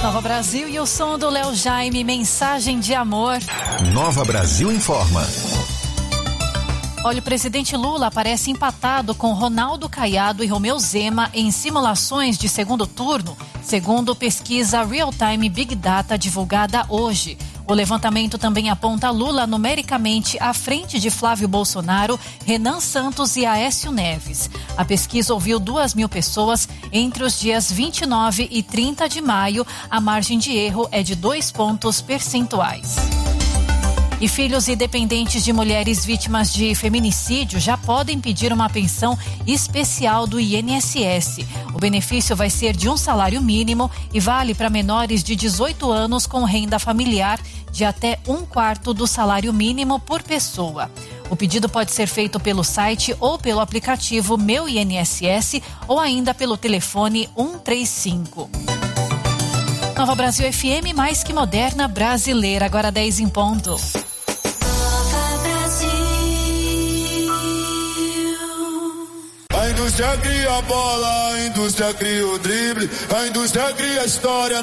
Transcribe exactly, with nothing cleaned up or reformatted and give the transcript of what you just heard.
Nova Brasil e o som do Léo Jaime, Mensagem de Amor. Nova Brasil informa. Olha, o presidente Lula aparece empatado com Ronaldo Caiado e Romeu Zema em simulações de segundo turno, segundo pesquisa Real Time Big Data divulgada hoje. O levantamento também aponta Lula numericamente à frente de Flávio Bolsonaro, Renan Santos e Aécio Neves. A pesquisa ouviu duas mil pessoas entre os dias vinte e nove e trinta de maio. A margem de erro é de dois pontos percentuais. E filhos e dependentes de mulheres vítimas de feminicídio já podem pedir uma pensão especial do I N S S. O benefício vai ser de um salário mínimo e vale para menores de dezoito anos com renda familiar de até um quarto do salário mínimo por pessoa. O pedido pode ser feito pelo site ou pelo aplicativo Meu I N S S ou ainda pelo telefone um três cinco. Nova Brasil F M, mais que moderna, brasileira, agora dez em ponto. A indústria cria a bola, a indústria cria o drible, a indústria cria a história.